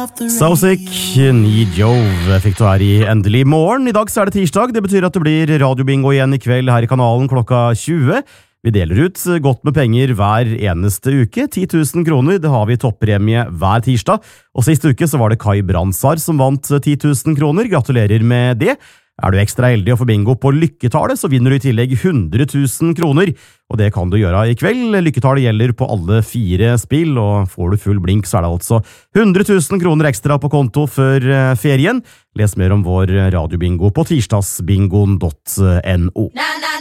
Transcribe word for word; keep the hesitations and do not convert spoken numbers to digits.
So Sick, Need Jove fikk du her i Endelig morgen. I dag så er det tirsdag, det betyr at det blir radiobingo igjen i kveld her i kanalen klokka tjue. Vi deler ut godt med penger hver eneste uke, ti tusen kroner, det har vi toppremie hver tirsdag. Og siste uke så var det Kai Bransar som vant ti tusen kroner, gratulerer med det. Er du ekstra heldig å få bingo på lykketallet, så vinner du i tillegg hundre tusen kroner, og det kan du gjøre i kveld. Lykketallet gjelder på alle fire spill, og får du full blink så er det altså hundre tusen kroner ekstra på konto før ferien. Les mer om vår radiobingo på tirsdagsbingoen punktum no.